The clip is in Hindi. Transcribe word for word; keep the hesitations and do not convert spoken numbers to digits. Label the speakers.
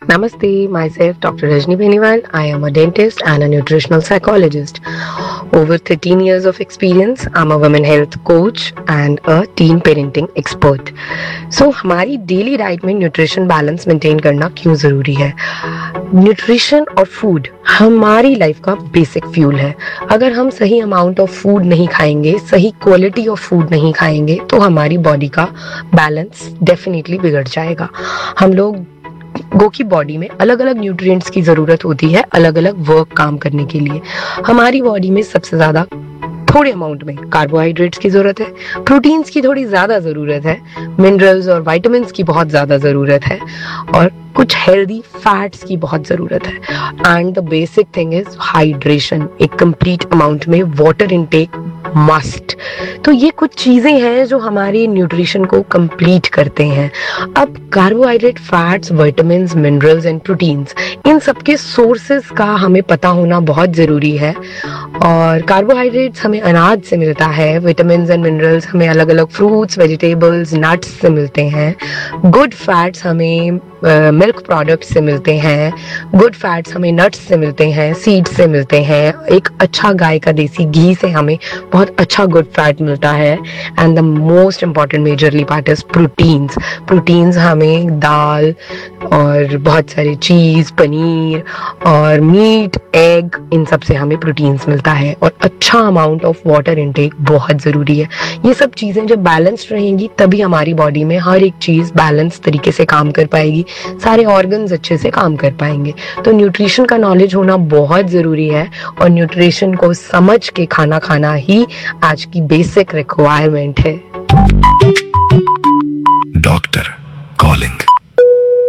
Speaker 1: Namaste, myself Doctor Rajni Beniwal. I am a dentist and a nutritional psychologist. Over thirteen years of experience, I'm a women health coach and a teen parenting expert. So हमारी डेली डाइट में न्यूट्रिशन बैलेंस मेंटेन करना क्यों ज़रूरी है? न्यूट्रिशन और फूड हमारी लाइफ का बेसिक फ्यूल है. अगर हम सही अमाउंट ऑफ फूड नहीं खाएंगे, सही क्वालिटी ऑफ फूड नहीं खाएंगे, तो हमारी बॉडी का बैलेंस डेफिनेटली बिगड़ जाएगा. हम लोग गो की बॉडी में अलग अलग न्यूट्रिएंट्स की ज़रूरत होती है अलग अलग वर्क काम करने के लिए. हमारी बॉडी में सबसे ज़्यादा थोड़े अमाउंट में कार्बोहाइड्रेट्स की ज़रूरत है, प्रोटीन्स की थोड़ी ज़्यादा ज़रूरत है, मिनरल्स और विटामिन्स की बहुत ज़्यादा ज़रूरत है और कुछ हेल्दी फैट्स की बहुत ज़रूरत है. And the basic thing is hydration. एक कंप्लीट अमाउंट में वाटर इनटेक मस्ट. तो ये कुछ चीज़ें हैं जो हमारी न्यूट्रिशन को कंप्लीट करते हैं. अब carbohydrate, fats, vitamins, minerals and proteins, इन सबके सोर्सेज का हमें पता होना बहुत ज़रूरी है. और कार्बोहाइड्रेट्स हमें अनाज से मिलता है, विटामिन्स एंड मिनरल्स हमें अलग अलग फ्रूट्स, वेजिटेबल्स, नट्स से मिलते हैं. गुड फैट्स हमें मिल्क uh, प्रोडक्ट्स से मिलते हैं. गुड फैट्स हमें नट्स से मिलते हैं, सीड्स से मिलते हैं. एक अच्छा गाय का देसी घी से हमें बहुत अच्छा गुड फैट मिलता है. And the most important majorly part is proteins. Proteins हमें दाल और बहुत सारे चीज़, पनीर और मीट, एग, इन सब से हमें प्रोटीन्स मिलता है. और अच्छा अमाउंट ऑफ वाटर इनटेक बहुत ज़रूरी है. ये सब चीज़ें जब बैलेंस्ड रहेंगी तभी हमारी बॉडी में हर एक चीज़ बैलेंस तरीके से काम कर पाएगी, सारे ऑर्गन्स अच्छे से काम कर पाएंगे. तो न्यूट्रिशन का नॉलेज होना बहुत ज़रूरी है और न्यूट्रिशन को समझ के खाना खाना ही आज की बेसिक रिक्वायरमेंट है.